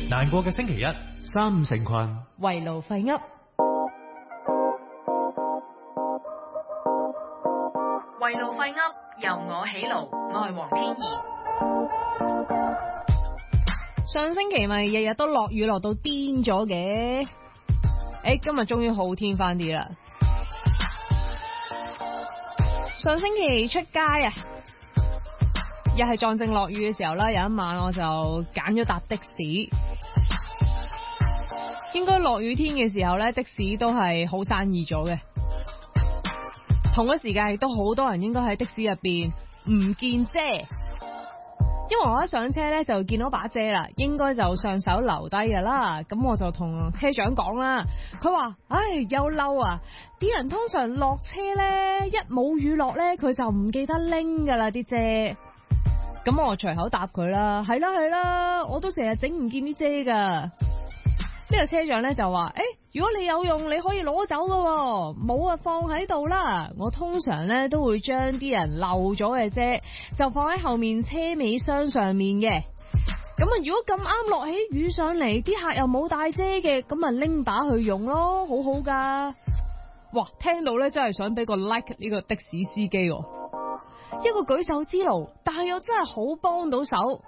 難過嘅星期一，三五成群， 圍爐廢噏。圍爐廢噏，由我起爐，我係黃天怡。上星期咪日日都落雨落到癲咗嘅，今日終於好天翻啲啦。上星期出街啊，又係撞正落雨嘅時候啦。有一晚我就揀咗搭的士，應該落雨天嘅時候咧，的士都係好生意咗嘅。同一時間亦都好多人應該喺的士入邊唔見遮，因為我一上車咧就見到把遮啦，應該就上手留低噶啦。咁我就同車長講啦，佢話：又嬲啊！啲人通常落車咧，一冇雨落咧，佢就唔記得拎噶啦啲遮。咁我隨口答佢啦，係啦，我都成日整唔見啲遮噶。呢個車長咧就話：如果你有用，你可以攞走噶，冇啊放喺度啦。我通常咧都會將啲人漏咗嘅遮就放喺後面車尾箱上面嘅。咁啊，如果咁啱落起雨上嚟，啲客又冇帶遮嘅，咁啊拎把去用咯，好好噶。哇，聽到咧真係想俾個 like 呢個的士司機喎，一個舉手之勞，但係又真係好幫到手。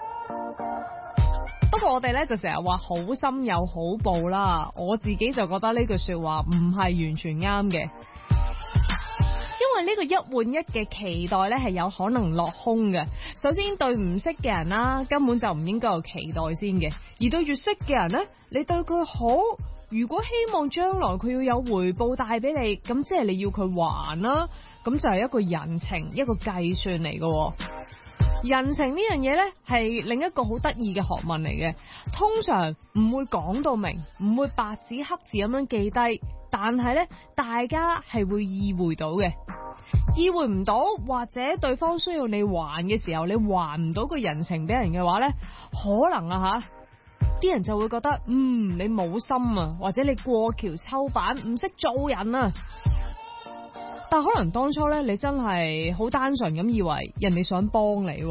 不過我哋咧就成日話好心有好報啦，我自己就覺得呢句說話唔係完全啱嘅，因為呢個一換一嘅期待咧係有可能落空嘅。首先對唔識嘅人啦，根本就唔應該有期待先嘅，而對越識嘅人咧，你對佢好，如果希望將來佢要有回報帶俾你，咁即係你要佢還啦，咁就係一個人情，一個計算嚟嘅。人情呢樣嘢呢，係另一個好得意嘅學問嚟嘅，通常唔會講到明，唔會白紙黑字咁樣記低，但係呢，大家係會意會到嘅。意會唔到，或者對方需要你還嘅時候，你還唔到個人情俾人嘅話呢，可能啊啲人就會覺得你冇心啊，或者你過橋抽板，唔識做人啊。但可能當初咧，你真係好單純咁以為人哋想幫你。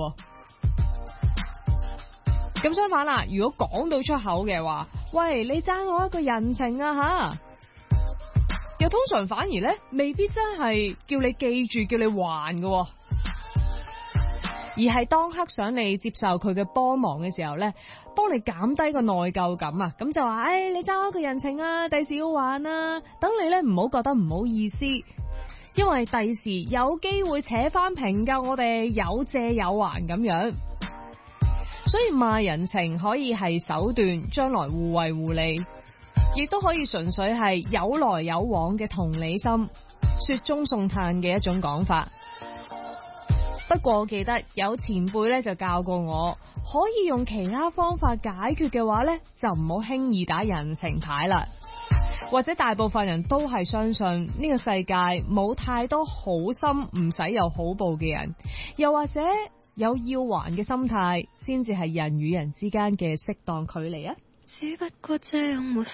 咁相反啦，如果講到出口嘅話，喂，你爭我一個人情啊吓，又通常反而咧未必真係叫你記住，叫你還嘅，而係當刻想你接受佢嘅幫忙嘅時候咧，幫你減低個內疚感啊。咁就話，你爭我一個人情啊，第時要還啊，等你咧唔好覺得唔好意思。因為第時有機會扯翻平㗎，我哋有借有還咁樣，所以賣人情可以係手段，將來互惠互利，亦都可以純粹係有來有往嘅同理心，雪中送炭嘅一種講法。不過我記得有前輩咧就教過我，可以用其他方法解決嘅話咧，就唔好輕易打人情牌啦。或者大部分人都係相信呢個世界冇太多好心唔使有好報嘅人，又或者有要還嘅心態，先至係人與人之間嘅適當距離啊。只不過這樣沒